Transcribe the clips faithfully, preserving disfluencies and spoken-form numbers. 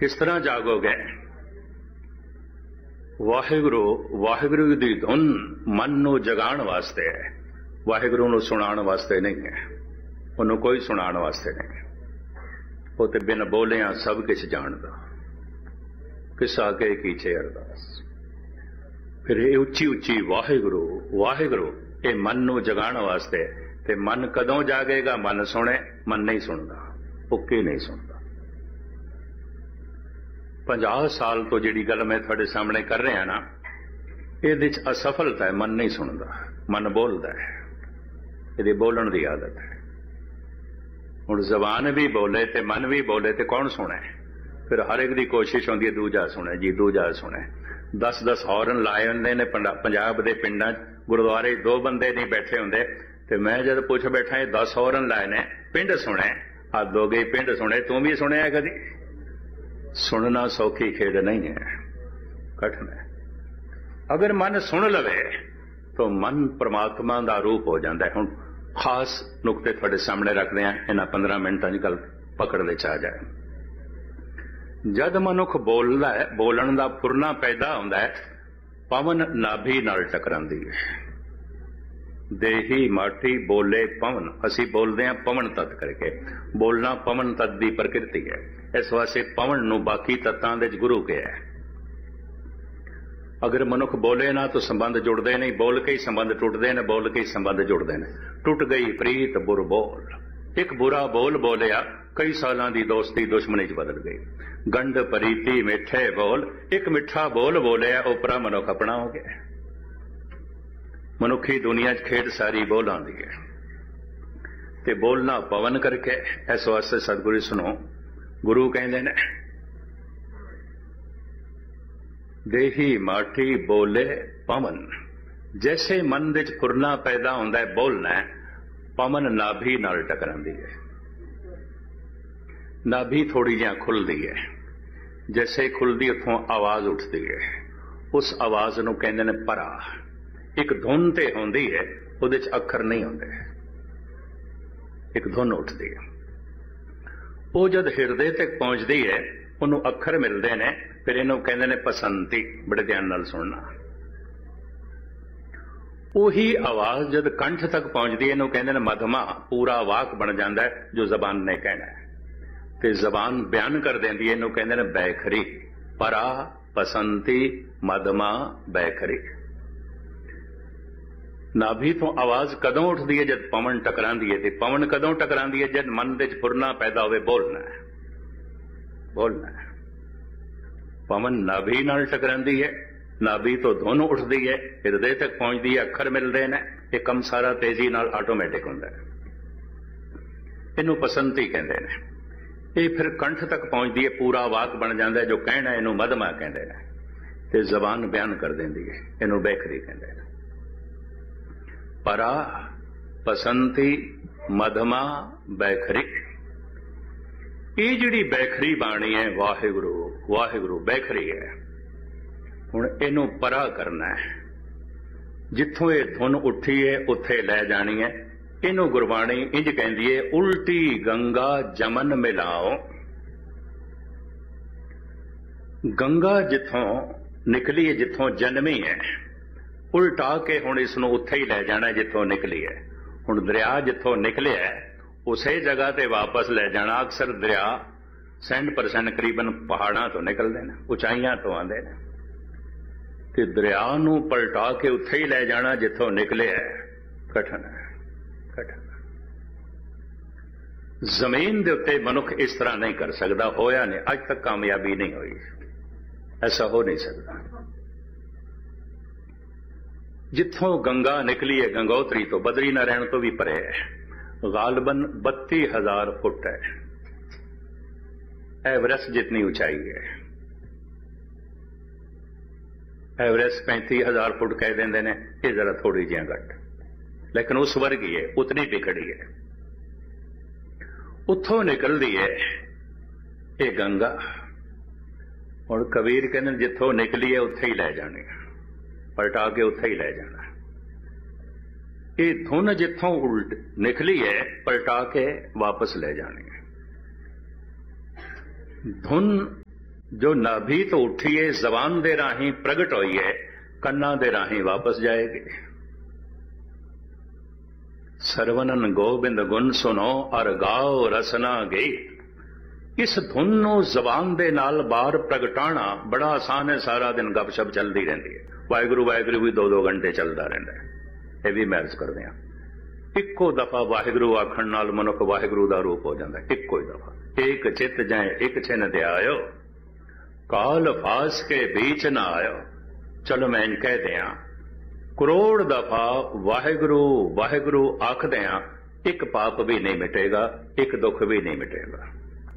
किस तरह जागोगे? वाहिगुरु वाहिगुरु दी धुन मन नूं जगाण वास्ते है, वाहिगुरु नूं सुणाण वास्ते नहीं है। उन्होंने कोई सुणाण वास्ते नहीं है। वो तो बिन बोलिया सब कुछ जानदा, किस आगे कीचे अरदास। फिर ये उच्ची उच्ची वाहिगुरु वाहिगुरु ये मन नूं जगाण वास्ते। ते मन कदों जागेगा? मन सुने, मन नहीं सुनता, पुक्की नहीं सुनता। पंजाह साल तो जिहड़ी गल मैं तुहाडे सामने कर रहा ना, ये असफलता है। मन नहीं सुनता, मन बोलता है, ये बोलण की आदत है। हुण जबान भी बोले ते मन भी बोले ते कौन सुने? फिर हर एक की कोशिश होंदी है दूजा सुने जी, दूजा सुने। दस दस हॉर्न लाए होंदे ने पंजाब के पिंडां गुरुद्वारे, दो बंदे नहीं बैठे होंदे ते मैं जब पुछ बैठा ये दस हॉर्न लाए ने, पिंड सुने, हद हो गई, पिंड सुने। तू भी सुनिया कदी? सुनना सौखी खेड नहीं है, कठिन है। अगर मन सुन लवे तो मन परमात्मा का रूप हो जाता है। हुण खास नुकते थोड़े सामने रखते हैं, इन्हां पंद्रह मिनटां दी गल पकड़ने च आ जाए। जद मनुख बोलदा है, बोलण दा फुरना पैदा होंदा है, पवन नाभि नाल टकरांदी है। देही माटी बोले पवन, असी बोलते हैं पवन तत्त करके। बोलना पवन तत्त की प्रकृति है, इस वास्ते पवन नूं बाकी तत्तां दे गुरु कहा है। अगर मनुख बोले ना तो संबंध जुड़ते नहीं, बोल के ही संबंध टुटते हैं, बोल के ही संबंध जुड़ते हैं। टुट गई प्रीत बुर बोल, एक बुरा बोल बोलिया, कई सालों की दोस्ती दुश्मनी च बदल गई। गंढ परीती मिठे बोल, एक मिठा बोल बोलिया, उपरा मनुख अपना हो गया। मनुखी दुनिया च खेड सारी बोलां दी है, ते बोलना पवन करके। इस वास्ते सतगुरु सुनो, गुरु कहते ने देही माटी बोले पवन। जैसे मन विच फुरना पैदा होंदा है, बोलना है, पवन नाभि नाल टकरांदी है। नाभि थोड़ी जिहा खुलदी है, जैसे खुलदी उथों आवाज उठती है। उस आवाज नूं कहंदे ने परा। एक धुन ते होंदी है, उहदे च अखर नहीं होंदे, एक धुन उठती है। वो जद हिरदे तक पहुंचती है, उन्हों अखर मिलते हैं, फिर इन्हों कहते हैं पसंती। बड़े ध्यान नाल सुनना। उही आवाज जद कंठ तक पहुंचती है, इन्हों कहते हैं मधमा। पूरा वाक बन जाता है जो जबान ने कहना है, ते जबान बयान कर देंदी है, इन्हों कहते हैं बैखरी। परा पसंती मधमा बैखरी। नाभि तो आवाज कदों उठती है? जब पवन टकरांदी है। पवन कदों टकरांदी है? जब मन विच फुरना पैदा होवे, बोलना है, बोलना है। पवन नाभि नाल टकरांदी है, नाभि तो धुन उठती है, हिरदे तक पहुंचती है, अखर मिलते हैं। ये कम सारा तेजी नाल ऑटोमैटिक होंदा है। इनू पसंती कहते हैं। ये फिर कंठ तक पहुंचती है, पूरा वाक बन जाता है, जो कहना है इनू मधमा कहते हैं, ते जबान बयान कर देंदी है, इनू बैखरी कहते हैं। परा पसंती मधमा बैखरी। ये जिहड़ी बैखरी बाणी है, वाहिगुरु वाहिगुरु बैखरी है। हुण इनू परा करना है, जिथों ये धुन उठी है उत्थे लै जानी है। इनू गुरबाणी इंज कहंदी है, उल्टी गंगा जमन मिलाओ। गंगा जिथों निकली है, जिथों जन्मी है, उल्टा के हुण इसनूं उत्थे ही लै जाना जिथों निकली है। हुण दरिया जिथों निकलिया है, उसे जगह ते वापस लै जाना। अक्सर दरिया सेंट परसेंट करीबन पहाड़ां तो निकलते हैं, उचाइयां तो आते हैं, ते दरिया नूं पलटा के उत्थे ही लै जाना जिथों निकले है, कठिन है, कठिन। जमीन दे उत्ते मनुख इस तरह नहीं कर सकता, होया नहीं, अज तक कामयाबी नहीं हुई, ऐसा हो नहीं सकता। जिथों गंगा निकली है, गंगोत्री तो, बदरी नारायण तो भी परे है, गालबन बत्ती हजार फुट है। एवरेस्ट जितनी ऊंचाई है, एवरेस्ट पैंती हजार फुट कह देंगे ने, ये जरा थोड़ी जी घट, लेकिन उस वर्ग ही है, उतनी बिखड़ी है। उथों निकलती है ये गंगा। और कबीर कहते जिथों निकली है उत्थे ही लै जानी, पलटा के उत्थे ही लै जाना। ये धुन जिथों उल्ट निकली है, पलटा के वापस ले जानी है। धुन जो नाभि तो उठिए जबान दे राही प्रगट होइए, कन्ना दे राही वापस जाएगी। सरवनन गोबिंद गुण सुनो अर गाओ रसना गई। इस धुन नूं जबान दे नाल बार प्रगटाना बड़ा आसान है। सारा दिन गपशप चलती रहती है। वाहिगुरु वाहिगुरु भी दो दो घंटे चलता रहता है। ये भी महर्ज करते हैं। इक्को दफा वाहिगुरु आखण नाल मनुख वाहिगुरु दा रूप हो जाता है। इक्को ही दफा एक चित जाए एक छिन दे आयो, काल फास के बीच ना आयो। चलो मैं इंज कह दिया, करोड़ दफा वाहिगुरु वाहिगुरु आखदे हां, एक पाप भी नहीं मिटेगा, एक दुख भी नहीं मिटेगा।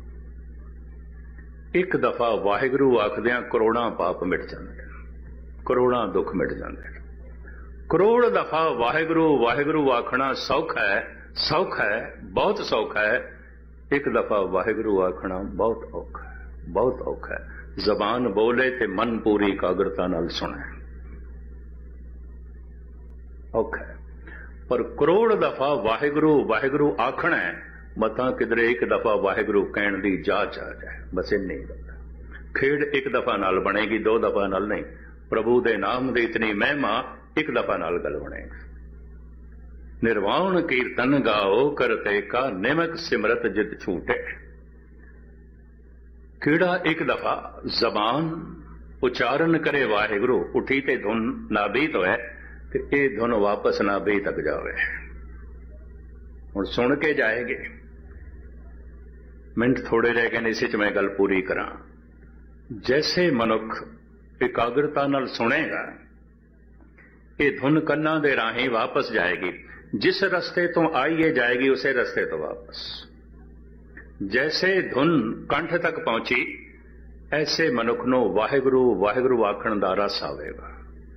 एक दफा वाहिगुरु आखदे करोड़ां पाप मिट जाते, करोड़ां दुख मिट जाते। करोड़ दफा वाहिगुरु वाहिगुरु आखना सौखा है, सौखा है, बहुत सौखा है। एक दफा वाहिगुरु आखना बहुत औखा है, बहुत औखा है। जबान बोले ते मन पूरी एकाग्रता नाल सुने, औखा है। पर करोड़ दफा वाहिगुरु वाहिगुरु आखना है, मतां किधरे एक दफा वाहिगुरु कहण दी जाच आ जाए, बस इन्नी गल। खेड एक दफा नाल बनेगी, दो दफा नाल नहीं। प्रभु दे नाम दी इतनी महिमा एक दफा नाल गल बनेगी। निर्वाण कीर्तन गाओ करते का निमक सिमरत जित छूटे। कीड़ा एक दफा जबान उच्चारण करे वाहिगुरु, उठी ते धुन नाभि तो है, ते ये धुन वापस नाभि तक जावे। हुण सुन के जाएगी। मिनट थोड़े रह गए, इस मैं गल पूरी करा। जैसे मनुख एकाग्रता नाल सुनेगा, ये धुन कन्ना दे राही वापस जाएगी। जिस रस्ते तो आई है जाएगी उसे रस्ते तो वापस। जैसे धुन कंठ तक पहुंची, ऐसे मनुख नूं वाहिगुरु वाहिगुरु आखण दा रस आवेगा।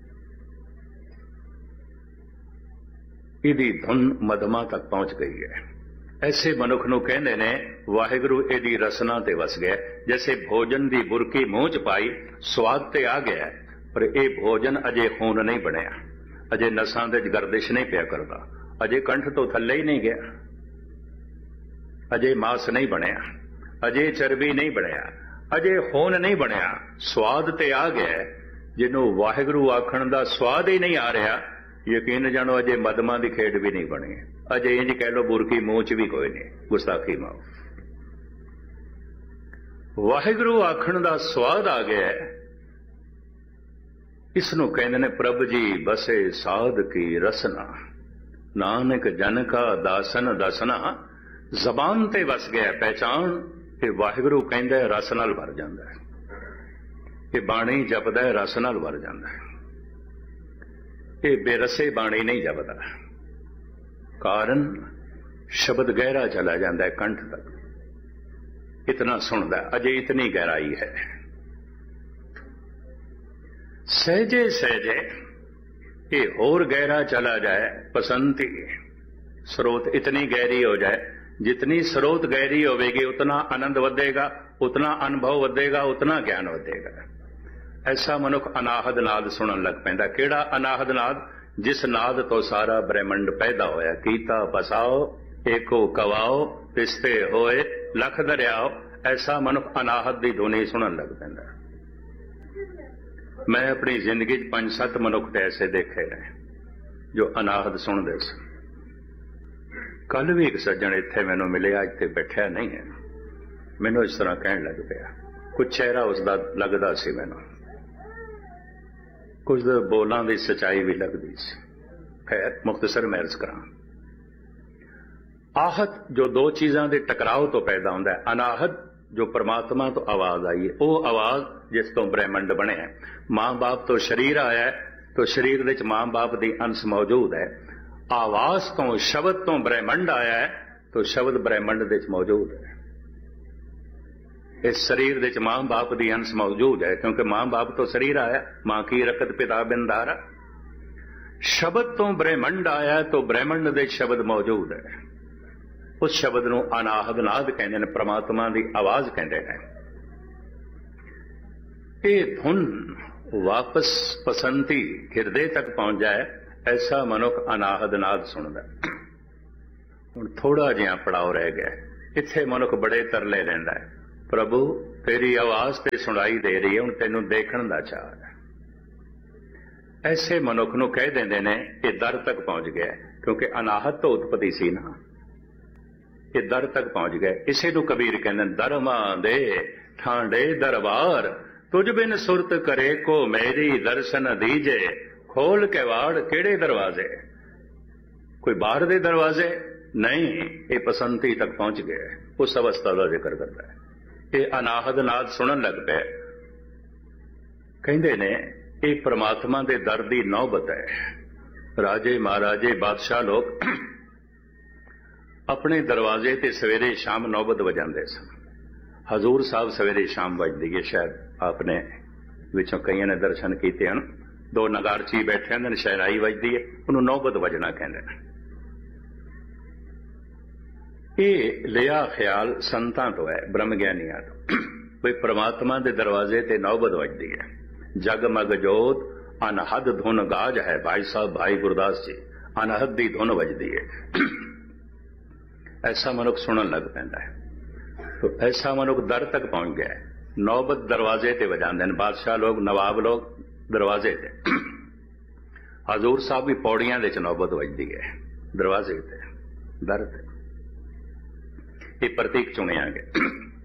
इहदी धुन मधमा तक पहुंच गई है। ऐसे मनुख नूं कहंदे ने वाहिगुरु इहदी रसना ते वस गया। जैसे भोजन दी बुरकी मूंह च पाई, स्वाद ते आ गया, पर यह भोजन अजे खून नहीं बनिया, अजे नसां दे गर्दिश नहीं पिया करदा, अजे कंठ तो थल्ले ही नहीं गया, अजे मास नहीं बनया, अजे चर्बी नहीं बनया, अजे खून नहीं बनया। स्वाद ते आ गया। जिन्हों वाहिगुरु आखण दा स्वाद ही नहीं आ रहा, यकीन जानो अजे मदमा दी खेड भी नहीं बनी। अजे इंज कह लो बुरकी मूंह च भी कोई नहीं, गुस्ताखी माओ। वाहिगुरु आखण दा स्वाद आ गया। इसनों कहते ने प्रभ जी बसे साध की रसना, नानक जन का दासन दसना। जबान ते वस गया पहचान कि वाहिगुरु कहंदा रस नाल भर जांदा है। ये बाणी जपदा है, रस नाल भर जांदा है। ये बेरसे बाणी नहीं जपदा, कारण शब्द गहरा चला जाता है कंठ तक। इतना सुनदा, अजे इतनी गहराई है। सहजे सहजे ये होर गहरा चला जाए, पसंती स्रोत इतनी गहरी हो जाए। जितनी स्रोत गहरी होगी उतना आनंद वधेगा, उतना अनुभव वधेगा, उतना ज्ञान वधेगा। ऐसा मनुख अनाहद नाद सुनन लग पैंदा। केड़ा अनाहद नाद? जिस नाद तो सारा ब्रह्मंड पैदा होया। कीता बसाओ एको कवाओ, तिस्ते होए लख दरियाओ। ऐसा मनुख अनाहद की धुनी सुनन लग पैंदा। मैं अपनी जिंदगी पंज सत्त मनुख ऐसे देखे ने जो अनाहद सुनते सन। कल भी एक सज्जन इत्थे मैनू मिले, अज ते बैठा नहीं है, मैनू इस तरह कहन लग पिया। कुछ चेहरा उसका लगता सी मैनू, कुछ बोलों की सच्चाई भी लगती सी। खैर मुख्तसर मैं अर्ज करा। आहत जो दो चीज़ों के टकराव तो पैदा होता है। अनाहत जो परमात्मा तो आवाज आई है, वो आवाज जिस तो ब्रह्मंड बने है। मां बाप तो शरीर आया है, तो शरीर विच मां बाप की अंश मौजूद है। आवाज तो शब्द तो ब्रह्मंड आया है, तो शब्द ब्रह्मंड विच मौजूद है। इस शरीर विच मां बाप की अंश मौजूद है, क्योंकि मां बाप तो शरीर आया। मां की रकत पिता बिंदारा। शब्द तो ब्रह्मंड आया, तो ब्रह्मंड विच शब्द मौजूद है। उस शब्द नूं अनाहद नाद कहते हैं, परमात्मा की आवाज कहते हैं। ये धुन वापस पसंती हिरदे तक पहुंच जाए, ऐसा मनुख अनाहद नाद सुनदा। हुण थोड़ा जिहा पड़ाव रह गया। इत्थे मनुख बड़े तरले लैंदा है, प्रभु तेरी आवाज ते सुनाई दे रही है, हुण तैनूं देखण दा चाह है। ऐसे मनुख नूं कह देंदे ने ये दर तक पहुंच गया, क्योंकि अनाहत तो उत्पत्ति सी ना, ये दर तक पहुंच गए। इसे नूं कबीर कहंदे दरमा दे ठांडे दरबार, तुझ बिन सुरत करे को मेरी दर्शन दीजे, खोल के वाड़ केड़े दरवाजे। कोई बाहर दे दरवाजे नहीं, ये पसंती तक पहुंच गए। उस अवस्था का जिक्र करता है। ये अनाहद नाद सुनन लग पे, कहंदे ने ये परमात्मा दे दर दी नौबत है। राजे महाराजे बादशाह लोग अपने दरवाजे ते सवेरे शाम नौबत वजांदे सन। हजूर साहब सवेरे शाम वजदी है, शायद आपने विचों कईयां ने दर्शन कीते हैं। दो नगारची बैठे हैं, शहनाई वजदी है, उन्होंने नौबत वजना कहते हैं। ये लिया ख्याल संतां तो है, ब्रह्म ज्ञानियां तो, भाई परमात्मा दे दरवाजे ते नौबत वजदी है। जगमग जोत अनहद धुन गाज है। भाई साहब भाई गुरदास जी, अनहद दी धुन वजदी है। ऐसा मनुख सुनन लग पैंदा है। तो ऐसा मनुख दर तक पहुंच गया है। नौबत दरवाजे ते वजांदे ने बादशाह लोग, नवाब लोग दरवाजे ते। हजूर साहब भी पौड़ियां दे च नौबत वजदी है, दरवाजे ते, दर ते। ये प्रतीक चुनिया गया।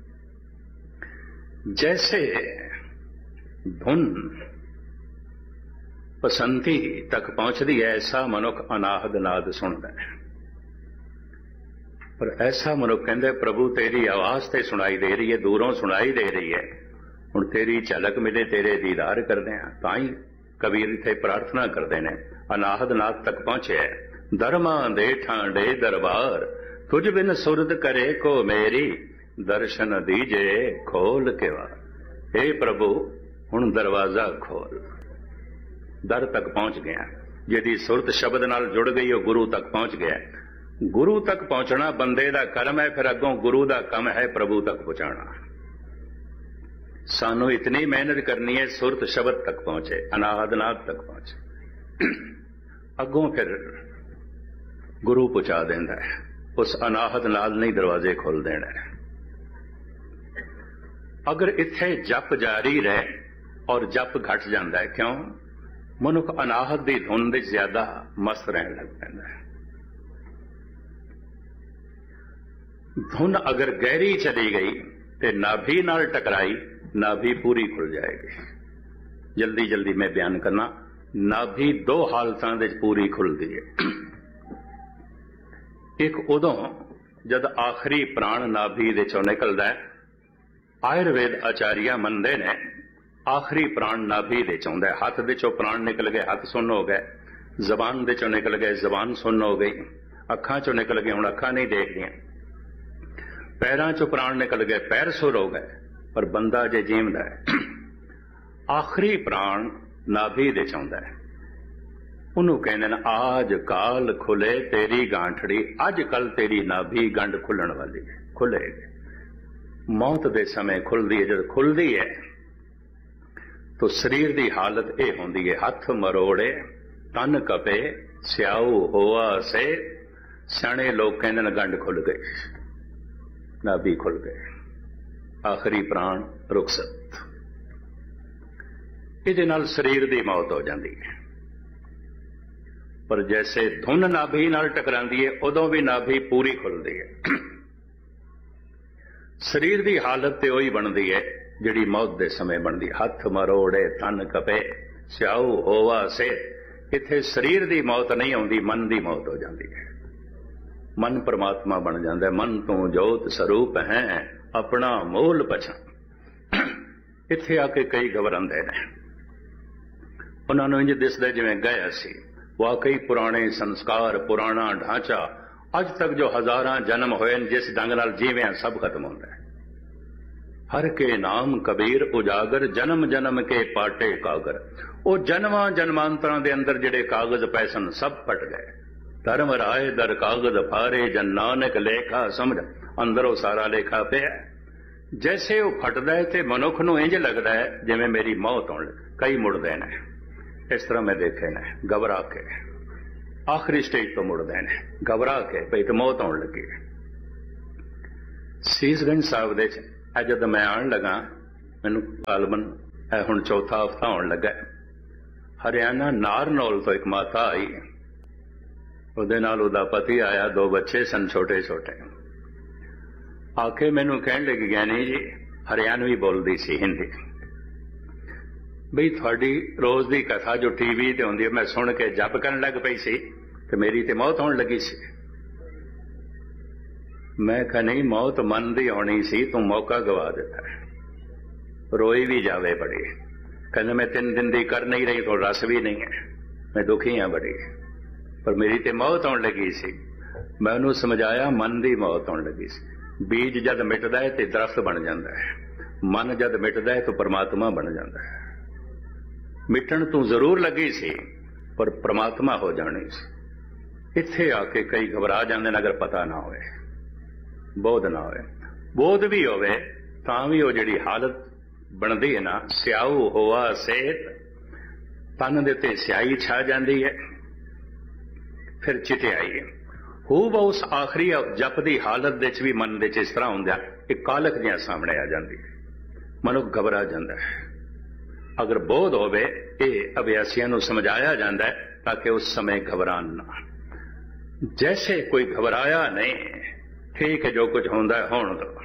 जैसे धुन पसंती तक पहुंचती है, ऐसा मनुख अनाहद नाद सुनता है। पर ऐसा मनुख कहते प्रभु तेरी आवाज ते सुनाई दे रही है, दूरों सुनाई दे रही है, हुण तेरी झलक मिले, तेरे दीदार करते हैं। ताई कबीर इत्थे प्रार्थना करते हैं, अनाहद नाद तक पहुंचे। दरमा दे ठांडे दरबार, तुझ बिन सुरद करे को मेरी, दर्शन दीजे खोल के वार। हे प्रभु हुण दरवाजा खोल। दर तक पहुंच गया। जिहदी सुरत शब्द नाल जुड़ गई, वो गुरु तक पहुंच गया। गुरु तक पहुंचना बंदे दा कर्म है, फिर अगों गुरु दा कम है प्रभु तक पहुंचाना। सानू इतनी मेहनत करनी है, सुरत शब्द तक पहुंचे, अनाहद नाद तक पहुंचे, अगों फिर गुरु पहुंचा देंदा है। उस अनाहद नाद नहीं दरवाजे खोल देना है। अगर इत्थे जप जारी रहे और जप घट जाता है, क्यों? मनुख अनाहत दी धुन दे ज्यादा मस्त रहने लग पैंदा है। धुन अगर गहरी चली गई तो नाभि नाल टकराई, नाभि पूरी खुल जाएगी। जल्दी जल्दी मैं बयान करना, नाभि दो हालतां दे पूरी खुलती है। एक उदों जद आखिरी प्राण नाभि दे चों निकलदा है। आयुर्वेद आचार्य मनदे ने आखिरी प्राण नाभि दे चों आउंदा है। हथ दे चों प्राण निकल गए, हथ सुन्न हो गए। जबान दे चों निकल गए, जबान सुन्न हो गई। अखां चों निकल गए, हुण अखां नहीं देखदियां। पैरां चों प्राण निकल गए, पैर सुर हो गए, पर बंदा जे जीवदा है। आखिरी प्राण नाभि दे चों आउंदा है। उन्होंने कहते हैं आज काल खुले तेरी गांठड़ी, अज कल तेरी नाभि गंढ खुलण वाली है, खुलेगी। मौत दे समय खुलती है। जब खुलती है तो शरीर की हालत यह होती है, हथ मरोड़े तन कपे स्याऊ होआ से। सियाणे लोग कहते हैं गंढ खुल गई, नाभि खुल गए, आखिरी प्राण रुखसत। इहदे नाल शरीर की मौत हो जाती है। पर जैसे धुन नाभि नाल टकरांदी है, उदों भी नाभि पूरी खुलती है। शरीर की हालत तो वही बनती है जिहड़ी मौत के समय बनती। हथ मरोड़े तन कपे स्याऊ होवा से। इत्थे शरीर की मौत नहीं आउंदी, मन की मौत हो जाती है। मन परमात्मा बन जाता है। मन तू जोत स्वरूप है, अपना मोल पछाण। इत्थे आके कई घबरांदे ने, उन्होंने इंज दिसदा जिवें गया सी। वाकई पुराने संस्कार, पुराना ढांचा, अज तक जो हजारां जन्म होए जिस ढंग नाल जीविया सब खत्म होता है। हर के नाम कबीर उजागर, जन्म जन्म के पाटे कागर। वो जन्मां जन्मांतरां दे अंदर जिहड़े कागज पए सन सब फट गए। धर्म राय दर कागज फारे, जन नानक लेखा समझ। अंदरों सारा लेखा पिया। जैसे वो फटदा है तो मनुख नूं इंज लगदा है जिवें मेरी मौत होण लगी। कई मुड़दे ने, इस तरह मैं देखे ने, घबरा के आखिरी स्टेज तो मुड़दे ने, घबरा के भई तो मौत आउण लगी। सीसगंज साहब दे अज जब मैं आन लगा, मैनू तालबन हुण चौथा हफ्ता आउण लगा, हरियाणा नारनौल तो एक माता आई, उहदे नाल उहदा पति आया, दो बच्चे सन छोटे छोटे। आके मैनू कहण लगी, ज्ञानी जी, हरियाणवी बोलदी सी हिंदी, बई थोड़ी रोज की कथा जो टीवी ते हुंदी है मैं सुन के जप करन लग पई सी ते मेरी ते मौत होण लगी सी। मैं कहा नहीं, मौत मन दी आनी सी, तू मौका गवा दिता। रोई भी जावे बड़ी, कहंदे मैं तीन दिन दी कर नहीं रही तो रस भी नहीं है, मैं दुखी हाँ बड़ी, पर मेरी ते मौत आउण लगी सी। मैं उहनूं समझाया मन दी मौत आउण लगी सी। बीज जद मिटदा है ते दरख्त बन जांदा है, मन जद मिटदा है तो परमात्मा बन जांदा है। मिटण तू जरूर लगी सी पर परमात्मा हो जानी सी। इत्थे आके कई घबरा जांदे ने अगर पता ना होए, बोध ना होए। बोध भी होवे तां भी वो जिहड़ी हालत बनदी है ना, स्याऊ होआ सेहत, तन दे ते स्याही छा जांदी है, फिर चिटियाई हो वा उस आखिरी जप दी हालत दे च भी मन दे च इस तरह हुंदा कि कालक जिहां सामने आ जांदी है, मनुख घबरा जांदा है। अगर बोध होवे ये अभ्यासियों को समझाया जाता है ताकि उस समय घबरान ना। जैसे कोई घबराया नहीं, ठीक है जो कुछ होंदा है होण दो।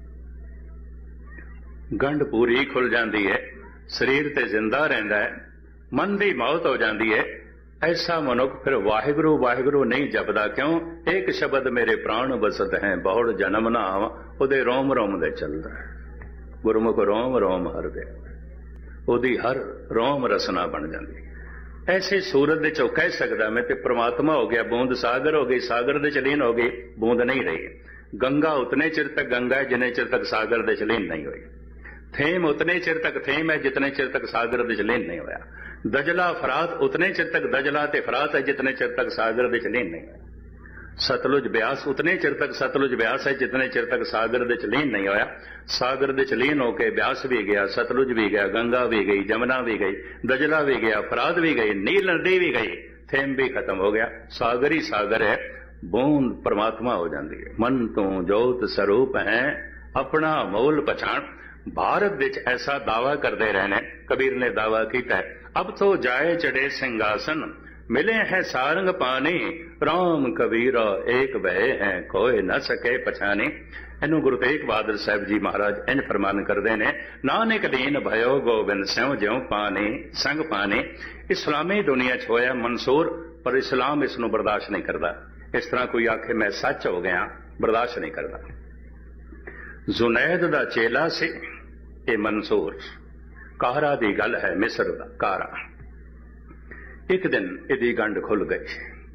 गंढ पूरी खुल जाती है, शरीर ते जिंदा रहिंदा है, मन की मौत हो जाती है। ऐसा मनुख फिर वाहिगुरु वाहिगुरु नहीं जपदा। क्यों? एक शब्द मेरे प्राण बसत है, बहुड़ जन्म ना आवा, उहदे रोम रोम दे चलदा है। गुरमुख रोम रोम हर दे, ਉਹਦੀ हर रोम रसना बन जाती। ऐसे सूरत दे चो कह सकदा मैं ते परमात्मा हो गया, बूंद सागर हो गई, सागर दे चलीन हो गई, बूंद नहीं रही। गंगा उतने चिर तक गंगा है जितने चिर तक सागर दे चलीन नहीं हुई। थेम उतने चिर तक थेम है जितने चिर तक सागर दे चलीन नहीं होया। दजला फरात उतने चिर तक दजला ते फरात है जितने चिर तक सागर दे चलीन नहीं होया। सतलुज ब्यास उतने चिर तक सतलुज ब्यास है जितने चिर तक सागर दे चलीन नहीं होया। सागर दे चलीन होके ब्यास भी गया, सतलुज भी गया, गंगा भी गई, जमुना भी गई, दजला भी गया, फरात भी गई, नील नदी भी गई, थेम भी खत्म हो गया। सागर ही सागर है, बूंद परमात्मा हो जाती है। मन तू जोत स्वरूप है, अपना मोल पछाण। भारत विच ऐसा दावा करते रहने, कबीर ने दावा किया है, अब तो जाए चढ़े सिंहासन, मिले हैं सारंग पानी, राम कबीरा एक बहे हैं, कोई न सके पछाने। इनू गुरु तेग बहादुर साहब जी महाराज इंज फरमान करते हैं, नानक दीन भयो गोबिंद स्यों ज्यों पानी संग पानी। इस्लामी दुनिया च होया मंसूर, पर इस्लाम इसनू बर्दाश्त नहीं करता। इस तरह कोई आखे मैं सच हो गया, बर्दाश्त नहीं करता। जुनैद दा चेला से ये मंसूर, कारा दी गल है, मिस्र दा कारा। एक दिन इदी गंढ खुल गई।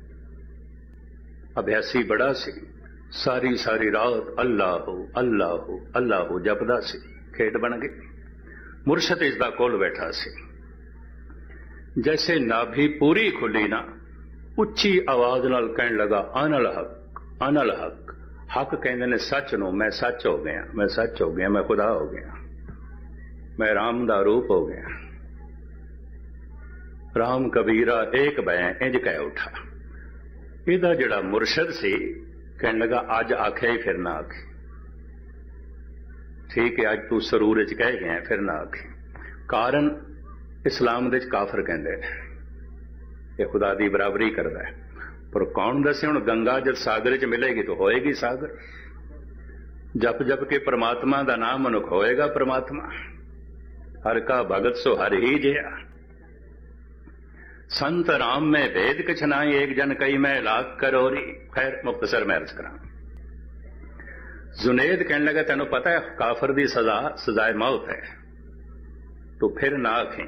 अभ्यासी बड़ा सी, सारी सारी रात अल्लाह अल्लाह अल्लाह जपदा सी, खेड बन गई। मुर्शद इसदा कोल बैठा सी। जैसे नाभि पूरी खुली ना, उच्ची आवाज नाल कहन लगा, अनल हक अनल हक। हक कहंदे ने सच नो, मैं सच हो गया, मैं सच हो गया, मैं खुदा हो गया, मैं राम दा रूप हो गया। राम कबीरा एक बैं इंज कह उठा। इहदा जिहड़ा मुर्शद सी कहन लगा, अज आखे ही फिर ना आखे। ठीक है, अज तू सरूर च कह गया, फिर ना आखे। कारण इस्लाम दे काफर कहंदे ने ये खुदा दी बराबरी करदा है, पर कौन दसे हुण गंगा जब सागर च मिलेगी तो होएगी सागर। जप जप के परमात्मा दा नाम मनुख होएगा परमात्मा। हर का भगत सो हर ही जिया, संत राम में भेद किछ नाई, एक जन कई मैं लाख करोरी। खैर मुख्तसर मैं अर्ज करा। जुनेद कहने लगा, तेनों पता है काफर दी सजा सजाए मौत है, तो फिर ना आखें।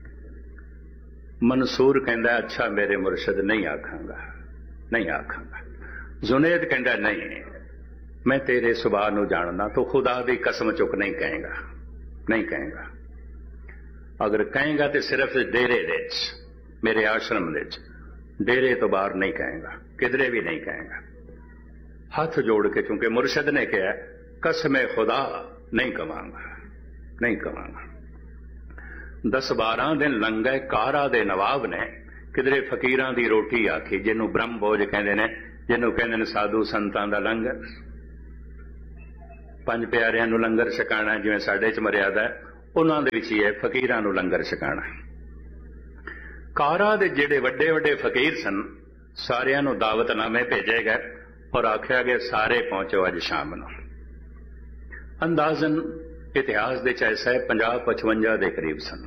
मंसूर कहता अच्छा मेरे मुर्शद नहीं आखांगा, नहीं आखांगा। जुनेद कहता नहीं, मैं तेरे सुभाव नूं जानना, तो खुदा दी कसम चुक नहीं कहेगा, नहीं कहेगा। अगर कहेगा तो सिर्फ डेरे दे मेरे आश्रम दे, डेरे तो बाहर नहीं कहेगा, किधरे भी नहीं कहेगा। हाथ जोड़ के, क्योंकि मुर्शद ने कहा कसम खुदा नहीं कमांगा, नहीं कमांगा। दस बारह दिन लंघे, कारा दे नवाब ने किधरे फकीरां दी रोटी आखी, जिन्हों ब्रह्म भोज कहते हैं, जिन्हों कहते हैं साधु संतां दा लंगर। ਪੰਜ ਪਿਆਰਿਆਂ ਨੂੰ ਲੰਗਰ ਛਕਾਣਾ ਜਿਵੇਂ ਸਾਡੇ 'ਚ ਮਰਿਆਦਾ ਹੈ, ਉਹਨਾਂ ਦੇ ਵਿੱਚ ਹੀ ਹੈ ਫਕੀਰਾਂ ਨੂੰ ਲੰਗਰ ਛਕਾਣਾ। ਕਾਰਾ ਦੇ ਜਿਹੜੇ ਵੱਡੇ ਵੱਡੇ ਫਕੀਰ ਸਨ, ਸਾਰਿਆਂ ਨੂੰ ਦਾਵਤਨਾਮੇ ਭੇਜੇ ਗਏ ਔਰ ਆਖਿਆ ਗਿਆ ਸਾਰੇ ਪਹੁੰਚੋ ਅੱਜ ਸ਼ਾਮ ਨੂੰ। ਅੰਦਾਜ਼ਨ ਇਤਿਹਾਸ ਦੇ 'ਚ ਐਸਾ ਹੈ ਪੰਜਾਹ ਪਚਵੰਜਾ ਦੇ ਕਰੀਬ ਸਨ।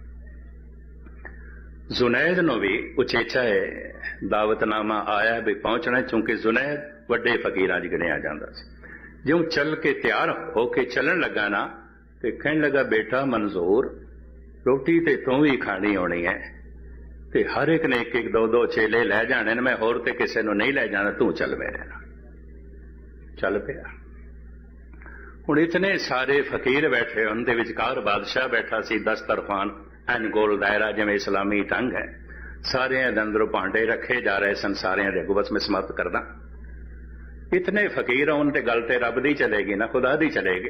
ਜ਼ੁਨੈਦ ਨੂੰ ਵੀ ਉਚੇਚਾ ਹੈ ਦਾਵਤਨਾਮਾ ਆਇਆ ਵੀ ਪਹੁੰਚਣਾ, ਕਿਉਂਕਿ ਜ਼ੁਨੈਦ ਵੱਡੇ ਫਕੀਰਾਂ 'ਚ ਗਿਣਿਆ ਜਾਂਦਾ ਸੀ। ਜਿਉਂ ਚੱਲ ਕੇ ਤਿਆਰ ਹੋ ਕੇ ਚੱਲਣ ਲੱਗਾ ਨਾ ਤੇ ਕਹਿਣ ਲੱਗਾ, ਬੇਟਾ ਮਨਜ਼ੂਰ, ਰੋਟੀ ਤੇ ਤੂੰ ਵੀ ਖਾਣੀ ਹੋਣੀ ਹੈ ਤੇ ਹਰ ਇੱਕ ਨੇ ਇੱਕ ਇੱਕ ਦੋ ਦੋ ਚੇਲੇ ਲੈ ਜਾਣੇ ਨੇ, ਮੈਂ ਹੋਰ ਤੇ ਕਿਸੇ ਨੂੰ ਨਹੀਂ ਲੈ ਜਾਣਾ, ਤੂੰ ਚੱਲ ਮੇਰੇ ਨਾਲ। ਚੱਲ ਪਿਆ। ਹੁਣ ਇਤਨੇ ਸਾਰੇ ਫਕੀਰ ਬੈਠੇ, ਉਹਨਾਂ ਦੇ ਵਿਚਕਾਰ ਬਾਦਸ਼ਾਹ ਬੈਠਾ ਸੀ, ਦਸਤਰਖਾਨ ਐਨ ਗੋਲ ਦਾਇਰਾ ਜਿਵੇਂ ਇਸਲਾਮੀ ਢੰਗ ਹੈ, ਸਾਰਿਆਂ ਦੇ ਅੰਦਰੋਂ ਭਾਂਡੇ ਰੱਖੇ ਜਾ ਰਹੇ ਸਨ, ਸਾਰਿਆਂ ਦੇ ਅੱਗੋਂ ਬਸ ਮੈਂ ਸਮਾਪਤ ਕਰਦਾ। ਇਤਨੇ ਫਕੀਰ ਹੋਣ ਤੇ ਗੱਲ ਤੇ ਰੱਬ ਦੀ ਚਲੇਗੀ ਨਾ, ਖੁਦਾ ਦੀ ਚਲੇਗੀ।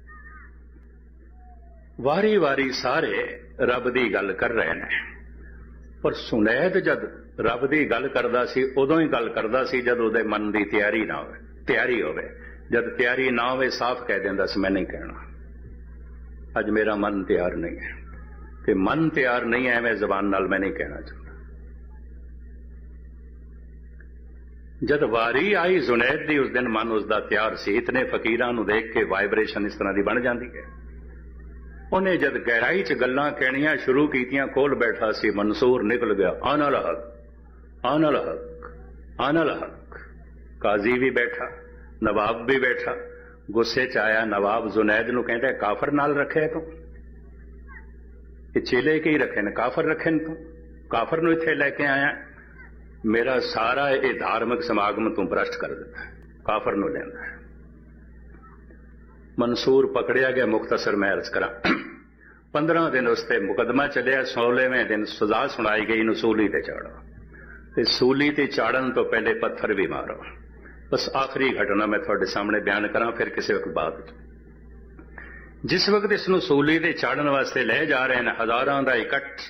ਵਾਰੀ ਵਾਰੀ ਸਾਰੇ ਰੱਬ ਦੀ ਗੱਲ ਕਰ ਰਹੇ ਨੇ, ਪਰ ਸੁਨੈਦ ਜਦ ਰੱਬ ਦੀ ਗੱਲ ਕਰਦਾ ਸੀ ਉਦੋਂ ਹੀ ਗੱਲ ਕਰਦਾ ਸੀ ਜਦ ਉਹਦੇ ਮਨ ਦੀ ਤਿਆਰੀ ਨਾ ਹੋਵੇ, ਤਿਆਰੀ ਹੋਵੇ। ਜਦ ਤਿਆਰੀ ਨਾ ਹੋਵੇ ਸਾਫ਼ ਕਹਿ ਦਿੰਦਾ ਸੀ, ਮੈਂ ਨਹੀਂ ਕਹਿਣਾ, ਅੱਜ ਮੇਰਾ ਮਨ ਤਿਆਰ ਨਹੀਂ ਹੈ। ਤੇ ਮਨ ਤਿਆਰ ਨਹੀਂ ਹੈ, ਐਵੇਂ ਜ਼ਬਾਨ ਨਾਲ ਮੈਂ ਨਹੀਂ ਕਹਿਣਾ ਚਾਹੁੰਦਾ। ਜਦ ਵਾਰੀ ਆਈ ਜ਼ੁਨੈਦ ਦੀ, ਉਸ ਦਿਨ ਮਨ ਉਸਦਾ ਤਿਆਰ ਸੀ। ਇਤਨੇ ਫਕੀਰਾਂ ਨੂੰ ਦੇਖ ਕੇ ਵਾਈਬ੍ਰੇਸ਼ਨ ਇਸ ਤਰ੍ਹਾਂ ਦੀ ਬਣ ਜਾਂਦੀ ਹੈ। ਉਹਨੇ ਜਦ ਗਹਿਰਾਈ 'ਚ ਗੱਲਾਂ ਕਹਿਣੀਆਂ ਸ਼ੁਰੂ ਕੀਤੀਆਂ, ਕੋਲ ਬੈਠਾ ਸੀ ਮਨਸੂਰ ਨਿਕਲ ਗਿਆ, ਆਨਲ ਹਕ, ਆਨਲ ਹਕ, ਆਨਲ ਹਕ। ਕਾਜ਼ੀ ਵੀ ਬੈਠਾ, ਨਵਾਬ ਵੀ ਬੈਠਾ। ਗੁੱਸੇ 'ਚ ਆਇਆ ਨਵਾਬ ਜ਼ੁਨੈਦ ਨੂੰ, ਕਹਿੰਦਾ ਕਾਫਰ ਨਾਲ ਰੱਖਿਆ ਤੂੰ, ਇਹ ਚੇਲੇ ਕੀ ਰੱਖੇ ਨੇ, ਕਾਫਰ ਰੱਖੇ ਨੇ ਤੂੰ, ਕਾਫਰ ਨੂੰ ਇੱਥੇ ਲੈ ਕੇ ਆਇਆ, ਮੇਰਾ ਸਾਰਾ ਇਹ ਧਾਰਮਿਕ ਸਮਾਗਮ ਤੂੰ ਭ੍ਰਸ਼ਟ ਕਰ ਦਿੱਤਾ, ਕਾਫਰ ਨੂੰ ਲੈਂਦਾ। ਮਨਸੂਰ ਪਕੜਿਆ ਗਿਆ। ਮੁਖਤਸਰ ਮੈਂ ਅਰਜ਼ ਕਰਾਂ, ਪੰਦਰਾਂ ਦਿਨ ਉਸ ਤੇ ਮੁਕਦਮਾ ਚੱਲਿਆ। ਸੋਲ੍ਹਵੇਂ ਦਿਨ ਸਜ਼ਾ ਸੁਣਾਈ ਗਈ, ਇਹਨੂੰ ਸੂਲੀ ਤੇ ਚਾੜੋ, ਤੇ ਸੂਲੀ ਤੇ ਚਾੜਨ ਤੋਂ ਪਹਿਲੇ ਪੱਥਰ ਵੀ ਮਾਰੋ। ਬਸ ਆਖਰੀ ਘਟਨਾ ਮੈਂ ਤੁਹਾਡੇ ਸਾਹਮਣੇ ਬਿਆਨ ਕਰਾਂ, ਫਿਰ ਕਿਸੇ ਵਕਤ ਬਾਅਦ। ਜਿਸ ਵਕਤ ਇਸ ਨੂੰ ਸੂਲੀ ਤੇ ਚਾੜਨ ਵਾਸਤੇ ਲੈ ਜਾ ਰਹੇ ਨੇ, ਹਜ਼ਾਰਾਂ ਦਾ ਇਕੱਠ,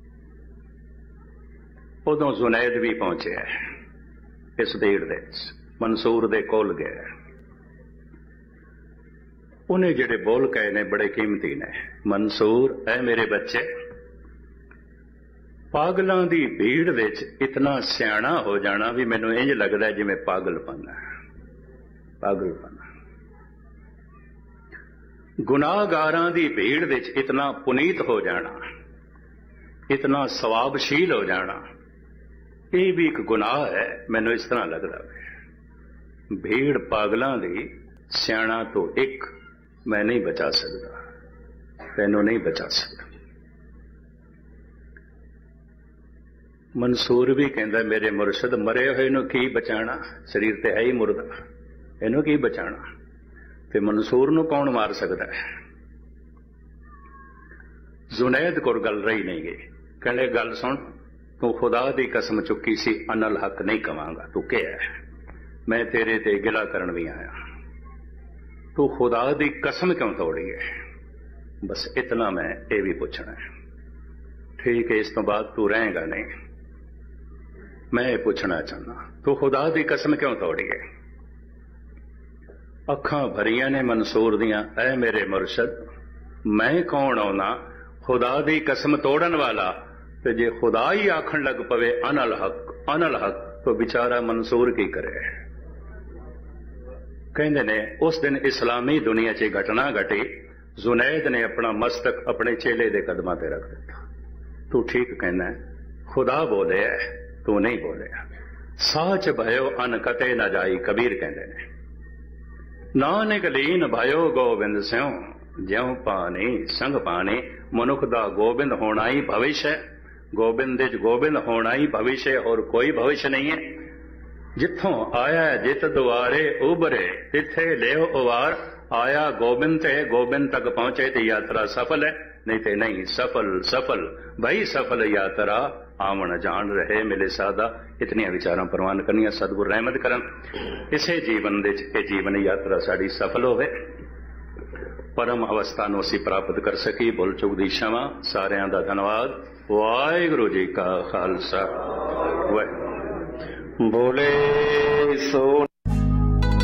ਉਦੋਂ ਜ਼ੁਨੈਦ ਵੀ ਪਹੁੰਚਿਆ ਇਸ ਭੀੜ ਦੇ ਵਿੱਚ, ਮਨਸੂਰ ਦੇ ਕੋਲ ਗਿਆ। ਉਹਨੇ ਜਿਹੜੇ ਬੋਲ ਕਹੇ ਨੇ ਬੜੇ ਕੀਮਤੀ ਨੇ। ਮਨਸੂਰ, ਐ ਮੇਰੇ ਬੱਚੇ, ਪਾਗਲਾਂ ਦੀ ਭੀੜ ਵਿੱਚ ਇਤਨਾ ਸਿਆਣਾ ਹੋ ਜਾਣਾ ਵੀ ਮੈਨੂੰ ਇੰਜ ਲੱਗਦਾ ਜਿਵੇਂ ਪਾਗਲਪਨ ਹੈ, ਪਾਗਲਪਨ। ਗੁਨਾਹਗਾਰਾਂ ਦੀ ਭੀੜ ਵਿੱਚ ਇਤਨਾ ਪੁਨੀਤ ਹੋ ਜਾਣਾ, ਇਤਨਾ ਸਵਾਬਸ਼ੀਲ ਹੋ ਜਾਣਾ, ਇਹ ਵੀ ਇੱਕ ਗੁਨਾਹ ਹੈ। ਮੈਨੂੰ ਇਸ ਤਰ੍ਹਾਂ ਲੱਗਦਾ ਹੈ ਭੀੜ ਪਾਗਲਾਂ ਦੀ ਸਿਆਣਾ ਤੋਂ ਇੱਕ ਮੈਂ ਨਹੀਂ ਬਚਾ ਸਕਦਾ, ਤੈਨੂੰ ਨਹੀਂ ਬਚਾ ਸਕਦਾ। ਮਨਸੂਰ ਵੀ ਕਹਿੰਦਾ, ਮੇਰੇ ਮੁਰਸ਼ਦ, ਮਰੇ ਹੋਏ ਨੂੰ ਕੀ ਬਚਾਣਾ, ਸਰੀਰ ਤੇ ਹੈ ਹੀ ਮੁਰਦਾ, ਇਹਨੂੰ ਕੀ ਬਚਾਣਾ, ਤੇ ਮਨਸੂਰ ਨੂੰ ਕੌਣ ਮਾਰ ਸਕਦਾ ਹੈ। ਜ਼ੁਨੈਦ ਕੋਲ ਗੱਲ ਰਹੀ ਨਹੀਂ ਗਈ। ਕਹਿੰਦੇ, ਗੱਲ ਸੁਣ, ਤੂੰ ਖੁਦਾ ਦੀ ਕਸਮ ਚੁੱਕੀ ਸੀ, ਅਨਲ ਹੱਕ ਨਹੀਂ ਕਵਾਂਗਾ, ਤੂੰ ਕਿਹਾ, ਮੈਂ ਤੇਰੇ ਤੇ ਗਿਲਾ ਕਰਨ ਵੀ ਆਇਆ, ਤੂੰ ਖੁਦਾ ਦੀ ਕਸਮ ਕਿਉਂ ਤੋੜੀ ਹੈ। ਬਸ ਇਤਨਾ ਮੈਂ ਇਹ ਵੀ ਪੁੱਛਣਾ ਹੈ। ਠੀਕ ਹੈ, ਇਸ ਤੋਂ ਬਾਅਦ ਤੂੰ ਰਹੇਗਾ ਨਹੀਂ, ਮੈਂ ਇਹ ਪੁੱਛਣਾ ਚਾਹੁੰਦਾ, ਤੂੰ ਖੁਦਾ ਦੀ ਕਸਮ ਕਿਉਂ ਤੋੜੀ ਹੈ। ਅੱਖਾਂ ਭਰੀਆਂ ਨੇ ਮਨਸੂਰ ਦੀਆਂ, ਐ ਮੇਰੇ ਮੁਰਸ਼ਦ, ਮੈਂ ਕੌਣ ਆਉਣਾ ਖੁਦਾ ਦੀ ਕਸਮ ਤੋੜਨ ਵਾਲਾ, ਤੇ ਜੇ ਖੁਦਾ ਹੀ ਆਖਣ ਲੱਗ ਪਵੇ ਅਨਲ ਹਕ, ਅਨਲ ਹਕ, ਤਾਂ ਵਿਚਾਰਾ ਮਨਸੂਰ ਕੀ ਕਰੇ। ਕਹਿੰਦੇ ਨੇ ਉਸ ਦਿਨ ਇਸਲਾਮੀ ਦੁਨੀਆ 'ਚ ਘਟਨਾ ਘਟੀ। ਜ਼ੁਨੈਦ ਨੇ ਆਪਣਾ ਮਸਤਕ ਆਪਣੇ ਚੇਲੇ ਦੇ ਕਦਮਾਂ ਤੇ ਰੱਖ ਦਿੱਤਾ। ਤੂੰ ਠੀਕ ਕਹਿੰਦਾ, ਖੁਦਾ ਬੋਲਿਆ, ਤੂੰ ਨਹੀਂ ਬੋਲਿਆ। ਸਾਚ ਭਇਓ ਅਨ ਕਤੇ ਨਾ ਜਾਈ, ਕਬੀਰ ਕਹਿੰਦੇ ਨੇ। ਨਾਨਕ ਲੀਨ ਭਇਓ ਗੋਬਿੰਦ ਸਿਉ, ਜਿਉ ਪਾਣੀ ਸੰਗ ਪਾਣੀ। ਮਨੁੱਖ ਦਾ ਗੋਬਿੰਦ ਹੋਣਾ ਹੀ ਭਵਿਸ਼ ਹੈ, ਗੋਬਿੰਦ ਵਿੱਚ ਗੋਬਿੰਦ ਹੋਣਾ ਹੀ ਭਵਿਸ਼ ਹੈ, ਹੋਰ ਕੋਈ ਭਵਿਸ਼ ਨਹੀਂ ਹੈ। ਜਿੱਥੋਂ ਆਇਆ ਜਿਤ ਦੁਆਰੇ ਉਭਰੇ, ਤਿੱਥੇ ਲਿਓ ਉਵਾਰ। ਆਇਆ ਗੋਬਿੰਦ ਤੇ ਗੋਬਿੰਦ ਤੱਕ ਪਹੁੰਚੇ ਤੇ ਯਾਤਰਾ ਸਫਲ ਹੈ, ਨਹੀਂ ਤੇ ਨਹੀਂ। ਸਫਲ ਸਫਲ ਭਈ ਸਫਲ ਯਾਤਰਾ, ਆਵਣ ਜਾਣ ਰਹੇ ਮਿਲੇ ਸਾਦਾ। ਇਤਨੀਆਂ ਵਿਚਾਰਾਂ ਪ੍ਰਵਾਨ ਕਰਨੀਆਂ, ਸਤਿਗੁਰ ਰਹਿਮਤ ਕਰਨ। ਇਸੇ ਜੀਵਨ ਦੇ ਵਿੱਚ ਇਹ ਜੀਵਨ ਯਾਤਰਾ ਸਾਡੀ ਸਫਲ ਹੋਵੇ, ਪਰਮ ਅਵਸਥਾ ਨੂੰ ਅਸੀਂ ਪ੍ਰਾਪਤ ਕਰ ਸਕੀ। ਭੁੱਲ ਚੁੱਕ ਦੀ क्षमा। ਸਾਰਿਆਂ ਦਾ ਧੰਨਵਾਦ। ਵਾਹਿਗੁਰੂ ਜੀ ਕਾ ਖਾਲਸਾ, ਵਾਹਿਗੁਰੂ। ਬੋਲੇ ਸੋ